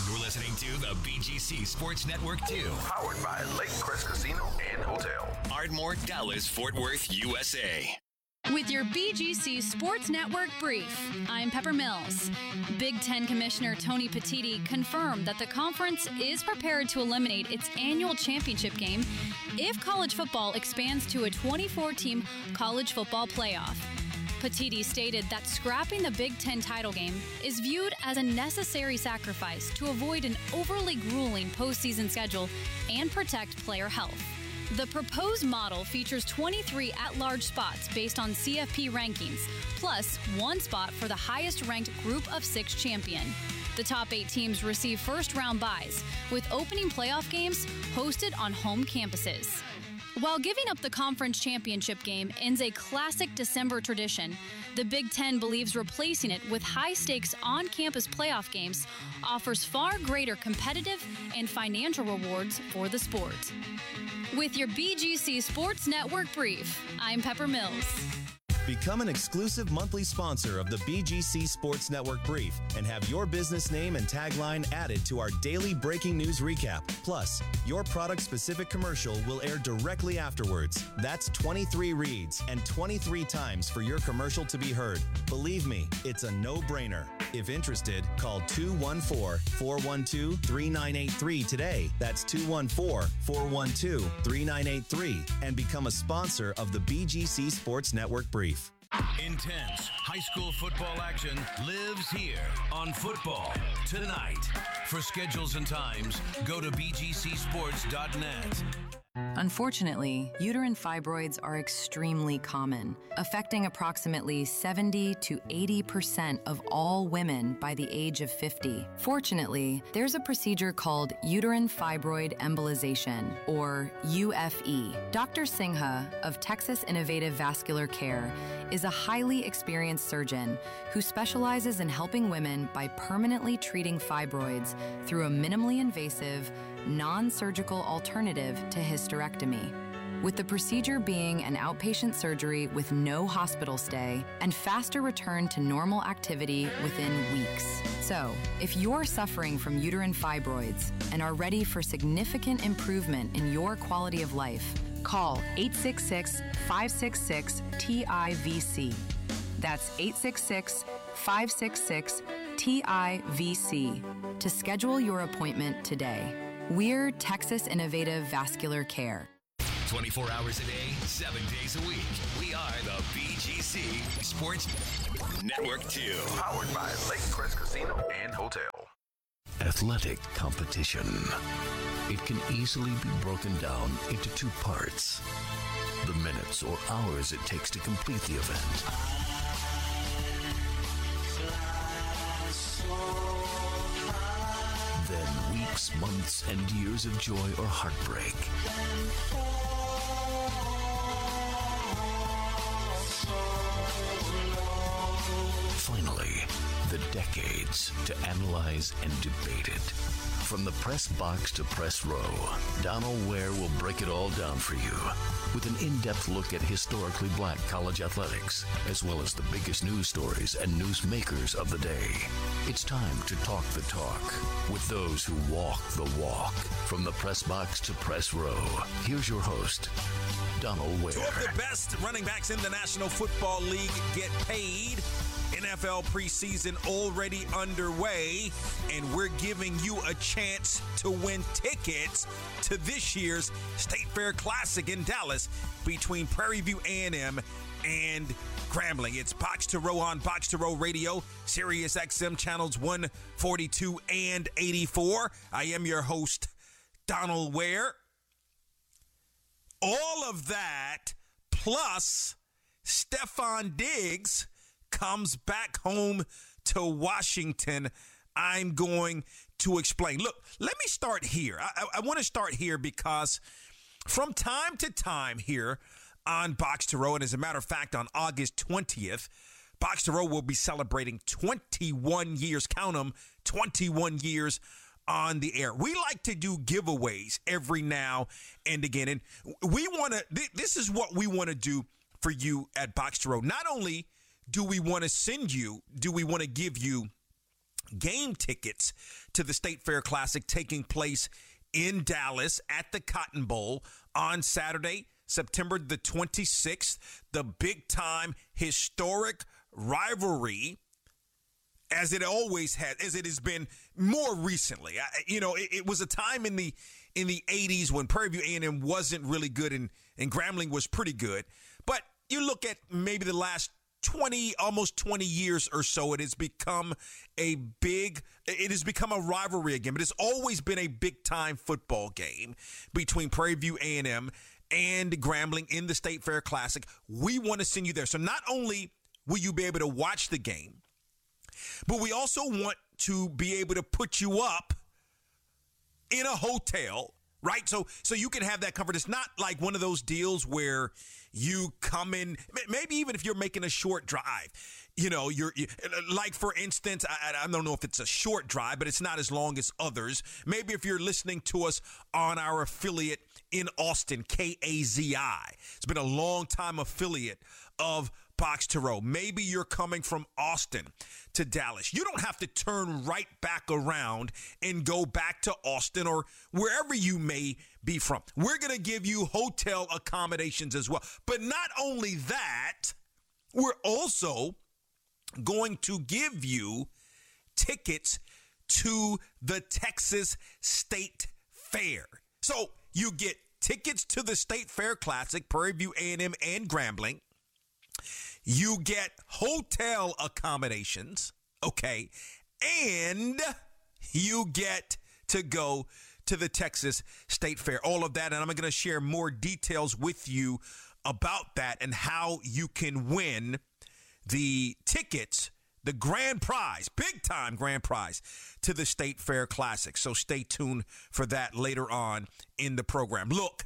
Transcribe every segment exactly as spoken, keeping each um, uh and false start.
You're listening to the B G C Sports Network two. Powered by Lake Crest Casino and Hotel. Ardmore, Dallas, Fort Worth, U S A. With your B G C Sports Network brief, I'm Pepper Mills. Big Ten Commissioner Tony Petitti confirmed that the conference is prepared to eliminate its annual championship game if college football expands to a twenty-four team college football playoff. Petitti stated that scrapping the Big Ten title game is viewed as a necessary sacrifice to avoid an overly grueling postseason schedule and protect player health. The proposed model features twenty-three at-large spots based on C F P rankings, plus one spot for the highest-ranked group of six champion. The top eight teams receive first-round byes, with opening playoff games hosted on home campuses. While giving up the conference championship game ends a classic December tradition, the Big Ten believes replacing it with high-stakes on-campus playoff games offers far greater competitive and financial rewards for the sport. With your B G C Sports Network brief, I'm Pepper Mills. Become an exclusive monthly sponsor of the B G C Sports Network Brief and have your business name and tagline added to our daily breaking news recap. Plus, your product-specific commercial will air directly afterwards. That's twenty-three reads and twenty-three times for your commercial to be heard. Believe me, it's a no-brainer. If interested, call two one four, four one two, three nine eight three today. That's two one four, four one two, three nine eight three and become a sponsor of the B G C Sports Network Brief. Intense high school football action lives here on Football Tonight. For schedules and times, go to b g c sports dot net. Unfortunately, uterine fibroids are extremely common, affecting approximately seventy to eighty percent of all women by the age of fifty. Fortunately, there's a procedure called uterine fibroid embolization, or U F E. Doctor Singha of Texas Innovative Vascular Care is a highly experienced surgeon who specializes in helping women by permanently treating fibroids through a minimally invasive, non-surgical alternative to hysterectomy, with the procedure being an outpatient surgery with no hospital stay and faster return to normal activity within weeks. So, if you're suffering from uterine fibroids and are ready for significant improvement in your quality of life, call eight six six, five six six, T I V C. That's eight six six, five six six, T I V C to schedule your appointment today. We're Texas Innovative Vascular Care. twenty-four hours a day, seven days a week. We are the B G C Sports Network two. Powered by Lake Crest Casino and Hotel. Athletic competition. It can easily be broken down into two parts. The minutes or hours it takes to complete the event. Then weeks, months, and years of joy or heartbreak. Finally, the decades to analyze and debate it. From the press box to press row, Donald Ware will break it all down for you with an in-depth look at historically black college athletics, as well as the biggest news stories and newsmakers of the day. It's time to talk the talk with those who walk the walk. From the press box to press row, here's your host, Donald Ware. Two of the best running backs in the National Football League get paid. N F L preseason already underway, and we're giving you a chance to win tickets to this year's State Fair Classic in Dallas between Prairie View A and M and Grambling. It's Box to Row on Box to Row Radio, Sirius X M channels one forty-two and eighty-four. I am your host, Donald Ware. All of that plus Stefon Diggs comes back home to Washington. I'm going to explain. Look, let me start here. I, I, I want to start here because from time to time here on Box to Row, and as a matter of fact, on August twentieth, Box to Row will be celebrating twenty-one years, count them, twenty-one years on the air. We like to do giveaways every now and again, and we want to, th- this is what we want to do for you at Box to Row. Not only do we want to send you, do we want to give you game tickets to the State Fair Classic taking place in Dallas at the Cotton Bowl on Saturday, September the twenty-sixth. The big-time historic rivalry, as it always has, as it has been more recently. I, you know, it, it was a time in the in the eighties when Prairie View A and M wasn't really good and, and Grambling was pretty good. But you look at maybe the last twenty, almost twenty years or so, it has become a big, it has become a rivalry again. But it's always been a big-time football game between Prairie View A and M and Grambling in the State Fair Classic. We want to send you there. So not only will you be able to watch the game, but we also want to be able to put you up in a hotel, right? So so you can have that comfort. It's not like one of those deals where you come in, maybe even if you're making a short drive, you know, you're you, like, for instance, I, I don't know if it's a short drive, but it's not as long as others. Maybe if you're listening to us on our affiliate in Austin, K A Z I. It's been a long time affiliate of Box to Row. Maybe you're coming from Austin to Dallas. You don't have to turn right back around and go back to Austin or wherever you may be from. We're going to give you hotel accommodations as well. But not only that, we're also going to give you tickets to the Texas State Fair. So you get tickets to the State Fair Classic, Prairie View A and M and Grambling. You get hotel accommodations, okay, and you get to go to the Texas State Fair. All of that, and I'm going to share more details with you about that and how you can win the tickets, the grand prize, big-time grand prize to the State Fair Classic. So stay tuned for that later on in the program. Look,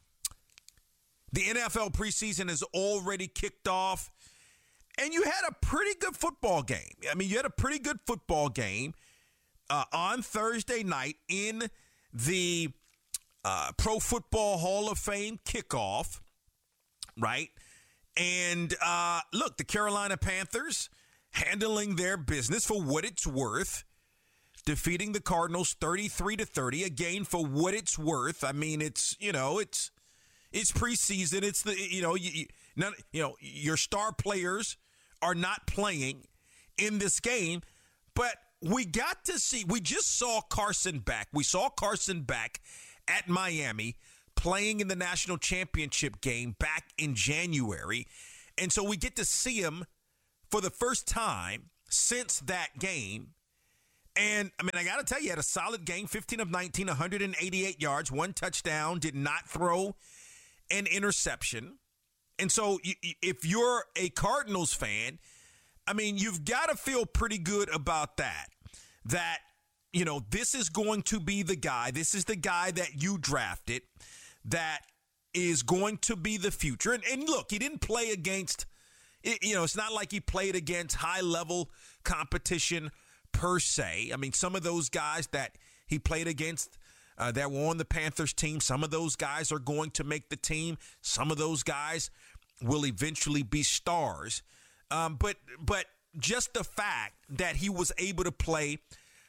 the N F L preseason has already kicked off. And you had a pretty good football game. I mean, you had a pretty good football game uh, on Thursday night in the uh, Pro Football Hall of Fame kickoff, right? And uh, look, the Carolina Panthers handling their business for what it's worth, defeating the Cardinals thirty-three to thirty. Again, for what it's worth. I mean, it's, you know, it's it's preseason. It's the, you know, you, you, none, you know, your star players are not playing in this game, but we got to see, we just saw Carson back. We saw Carson back at Miami playing in the national championship game back in January. And so we get to see him for the first time since that game. And, I mean, I got to tell you, he had a solid game, fifteen of nineteen, one hundred eighty-eight yards, one touchdown, did not throw an interception. And so if you're a Cardinals fan, I mean, you've got to feel pretty good about that, that, you know, this is going to be the guy. This is the guy that you drafted that is going to be the future. And, and look, he didn't play against, you know, it's not like he played against high-level competition per se. I mean, some of those guys that he played against Uh, that were on the Panthers team, some of those guys are going to make the team. Some of those guys will eventually be stars. Um, but but just the fact that he was able to play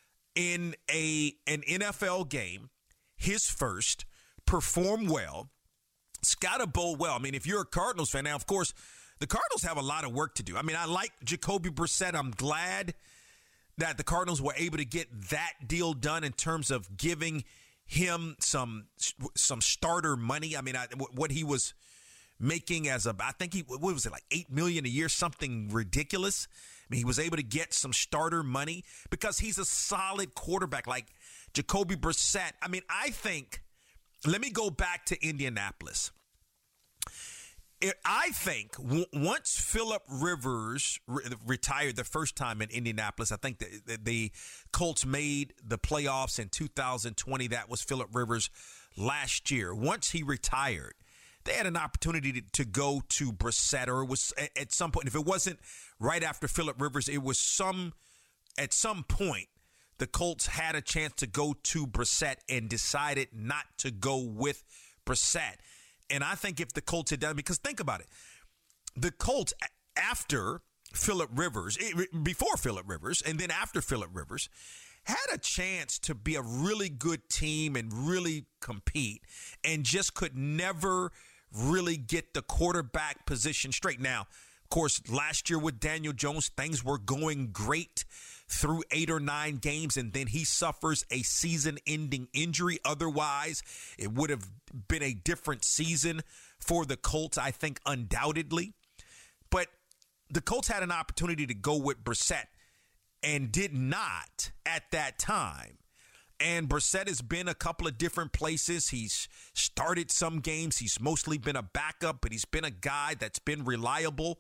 in a an N F L game, his first, perform well, it's got to bode well. I mean, if you're a Cardinals fan, now, of course, the Cardinals have a lot of work to do. I mean, I like Jacoby Brissett. I'm glad that the Cardinals were able to get that deal done in terms of giving him some some starter money. I mean, I, what he was making as a, I think he, what was it, like eight million dollars a year, something ridiculous. I mean, he was able to get some starter money because he's a solid quarterback like Jacoby Brissett. I mean, I think, let me go back to Indianapolis. I think w- once Phillip Rivers re- retired the first time in Indianapolis, I think the, the Colts made the playoffs in two thousand twenty. That was Phillip Rivers last year. Once he retired, they had an opportunity to, to go to Brissett, or it was at, at some point. If it wasn't right after Phillip Rivers, it was some at some point the Colts had a chance to go to Brissett and decided not to go with Brissett. And I think if the Colts had done, because think about it, the Colts, after Phillip Rivers, before Phillip Rivers, and then after Phillip Rivers, had a chance to be a really good team and really compete, and just could never really get the quarterback position straight. Now, of course, last year with Daniel Jones, things were going great through eight or nine games, and then he suffers a season-ending injury. Otherwise, it would have been a different season for the Colts, I think, undoubtedly. But the Colts had an opportunity to go with Brissett and did not at that time. And Brissett has been a couple of different places. He's started some games. He's mostly been a backup, but he's been a guy that's been reliable.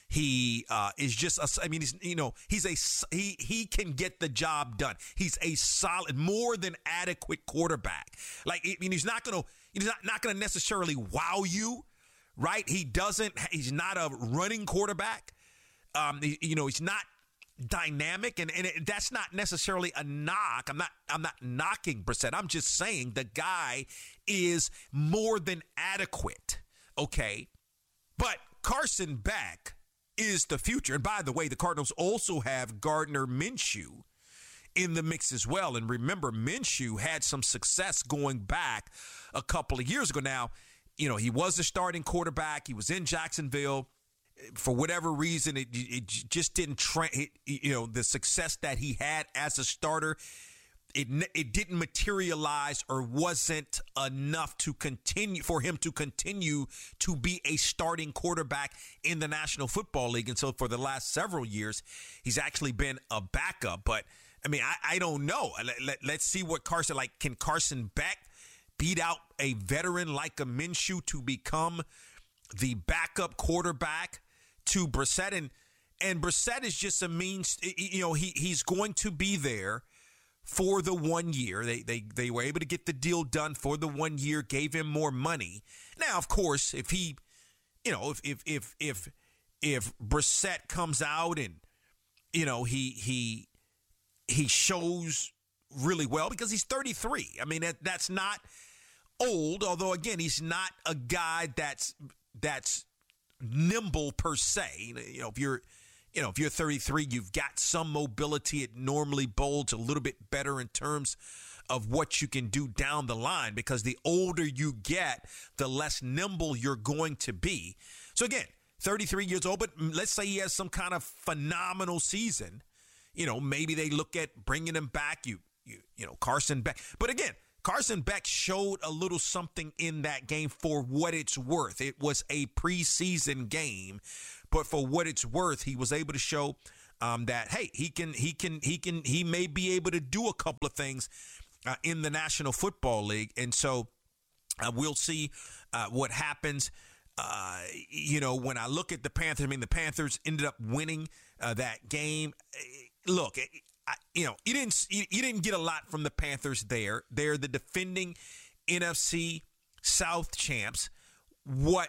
He uh, is just, a, I mean, he's, you know, he's a, he, he can get the job done. He's a solid, more than adequate quarterback. Like, I mean, he's not going to, he's not, not going to necessarily wow you, right? He doesn't, he's not a running quarterback. Um, he, you know, he's not dynamic, and, and it, that's not necessarily a knock. I'm not, I'm not knocking Brissett. I'm just saying the guy is more than adequate. Okay. But Carson Beck is the future. And by the way, the Cardinals also have Gardner Minshew in the mix as well. And remember, Minshew had some success going back a couple of years ago. Now, you know, he was the starting quarterback. He was in Jacksonville. For whatever reason, it, it just didn't, tra- it, you know, the success that he had as a starter, it it didn't materialize or wasn't enough to continue for him to continue to be a starting quarterback in the National Football League. And so for the last several years, he's actually been a backup. But I mean, I, I don't know. Let, let, let's see what Carson, like, can Carson Beck beat out a veteran like a Minshew to become the backup quarterback to Brissett? And, and Brissett is just a means, you know, he he's going to be there for the one year. They, they they were able to get the deal done for the one year, gave him more money. Now, of course, if he, you know, if if if if if Brissett comes out and, you know, he he he shows really well, because he's thirty-three. I mean, that, that's not old, although again, he's not a guy that's that's nimble per se. You know, if you're You know, if you're thirty-three, you've got some mobility. It normally bodes a little bit better in terms of what you can do down the line, because the older you get, the less nimble you're going to be. So again, thirty-three years old, but let's say he has some kind of phenomenal season. You know, maybe they look at bringing him back. You, you, you know, Carson Beck. But again, Carson Beck showed a little something in that game for what it's worth. It was a preseason game, but for what it's worth, he was able to show um, that, hey, he can, he can, he can, he may be able to do a couple of things uh, in the National Football League. And so uh, we'll see uh, what happens. Uh, you know, when I look at the Panthers, I mean, the Panthers ended up winning uh, that game. Look, I, you know, you didn't you, you didn't get a lot from the Panthers there. They're the defending N F C South champs. What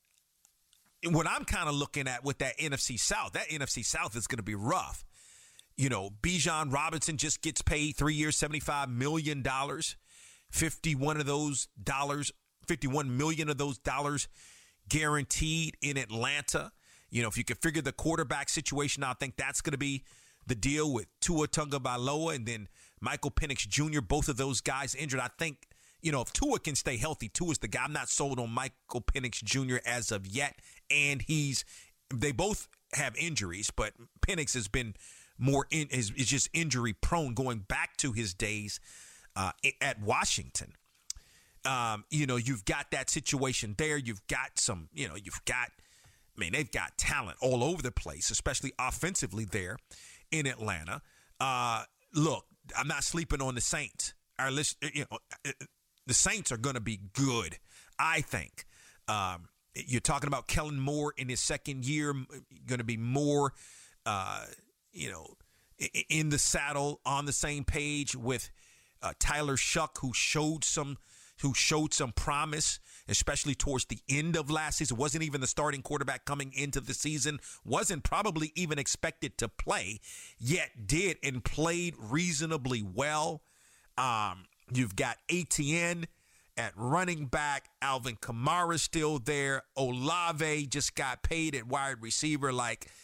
what I'm kind of looking at with that N F C South, that N F C South is going to be rough. You know, Bijan Robinson just gets paid three years, seventy-five million dollars. fifty-one of those dollars, fifty-one million of those dollars guaranteed in Atlanta. You know, if you could figure the quarterback situation out, I think that's going to be the deal with Tua Tagovailoa and then Michael Penix Junior Both of those guys injured. I think, you know, if Tua can stay healthy, Tua's the guy. I'm not sold on Michael Penix Junior as of yet. And he's, they both have injuries, but Penix has been more, in, is, is just injury prone going back to his days uh, at Washington. Um, you know, you've got that situation there. You've got some, you know, you've got, I mean, they've got talent all over the place, especially offensively there in Atlanta. Uh, look, I'm not sleeping on the Saints. Our list, you know, the Saints are going to be good, I think. Um, you're talking about Kellen Moore in his second year, going to be more, uh, you know, in the saddle, on the same page with uh, Tyler Shuck, who showed some who showed some promise, especially towards the end of last season. Wasn't even the starting quarterback coming into the season, wasn't probably even expected to play, yet did and played reasonably well. Um, you've got A T N at running back, Alvin Kamara still there, Olave just got paid at wide receiver. Like,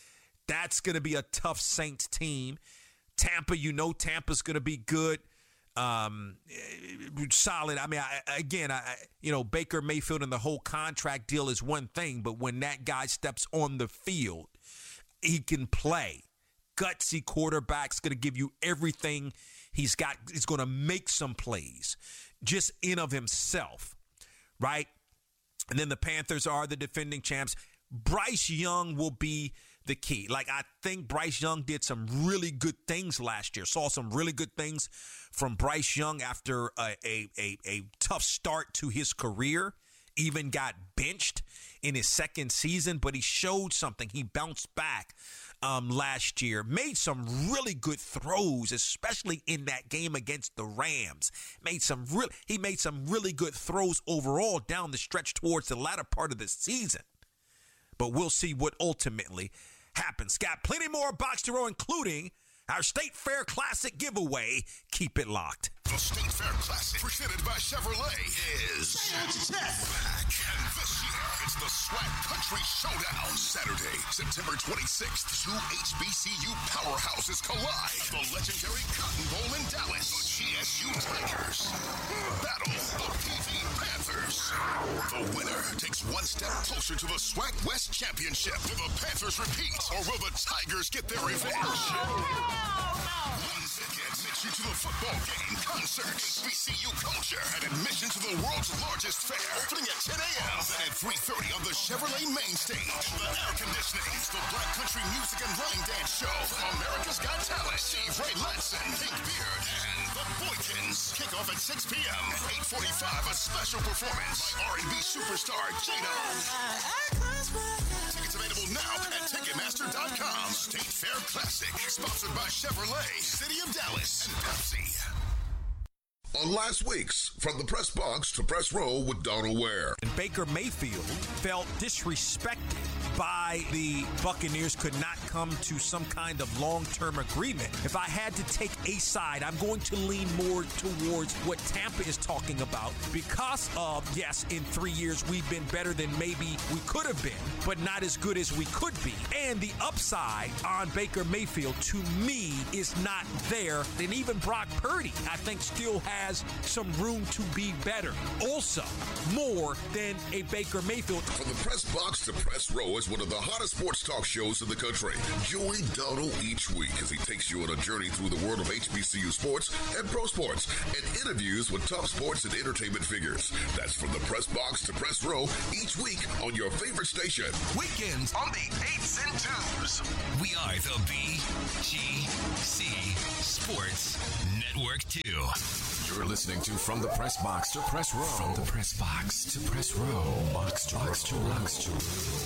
That's going to be a tough Saints team. Tampa, you know Tampa's going to be good. Um, solid. I mean, I, again, I, you know, Baker Mayfield and the whole contract deal is one thing, but when that guy steps on the field, he can play. Gutsy quarterback's going to give you everything he's got. He's going to make some plays just in of himself, right? And then the Panthers are the defending champs. Bryce Young will be the key. Like, I think Bryce Young did some really good things last year. Saw some really good things from Bryce Young after a, a, a, a tough start to his career. Even got benched in his second season, but he showed something. He bounced back um, last year. Made some really good throws, especially in that game against the Rams. Made some real. He made some really good throws overall down the stretch towards the latter part of the season. But we'll see what ultimately happens. Got plenty more Box to Row, including our State Fair Classic giveaway. Keep it locked. The State Fair Classic, presented by Chevrolet, is back. And this year, it's the Swag Country Showdown. Saturday, September twenty-sixth, two H B C U powerhouses collide. The legendary Cotton Bowl in Dallas. The G S U Tigers battle the P V Panthers. The winner takes one step closer to the Swag West Championship. Will the Panthers repeat, or will the Tigers get their revenge? One ticket admits you to the football game, concert, H B C U culture, and admission to the world's largest fair, opening at ten a.m. Then at three thirty on the Chevrolet main stage. The air conditioning, the Black Country Music and Line Dance Show from America's Got Talent, Steve Ray Latson, Pink Beard, and the Boykins. Kickoff at six p.m. eight forty-five, a special performance by R and B superstar J-Dog. Tickets available now at Ticketmaster dot com. State Fair Classic, sponsored by Chevrolet, City of Dallas, and Pepsi. On last week's From the Press Box to Press Row with Donald Ware. And Baker Mayfield felt disrespected by the Buccaneers, could not come to some kind of long-term agreement. If I had to take a side, I'm going to lean more towards what Tampa is talking about because of, yes, in three years we've been better than maybe we could have been, but not as good as we could be. And the upside on Baker Mayfield, to me, is not there. And even Brock Purdy, I think, still has some room to be better. Also, more than a Baker Mayfield. From the Press Box to Press Row is one of the hottest sports talk shows in the country. Join Donald each week as he takes you on a journey through the world of H B C U sports and pro sports and interviews with top sports and entertainment figures. That's From the Press Box to Press Row each week on your favorite station. Weekends On the eights and twos. we are the B G C Sports Network two. You're listening to From the Press Box to Press Row. From the Press Box to Press Row. Box to Box to Box to Row.